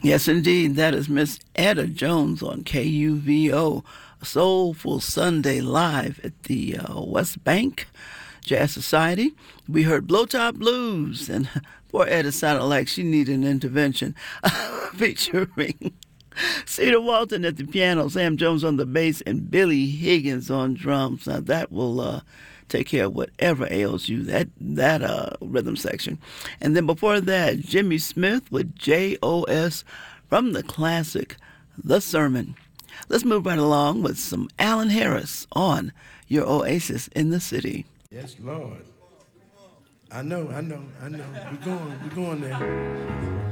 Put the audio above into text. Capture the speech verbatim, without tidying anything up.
Yes, indeed. That is Miss Etta Jones on K U V O, a soulful Sunday live at the uh, West Bank Jazz Society. We heard Blowtop Blues, and poor Etta sounded like she needed an intervention, featuring Cedar Walton at the piano, Sam Jones on the bass, and Billy Higgins on drums. Now that will uh, take care of whatever ails you, that that uh, rhythm section. And then before that, Jimmy Smith with J O S from the classic The Sermon. Let's move right along with some Alan Harris on Your Oasis in the City. Yes, Lord. I know, I know, I know. We're going, we're going there.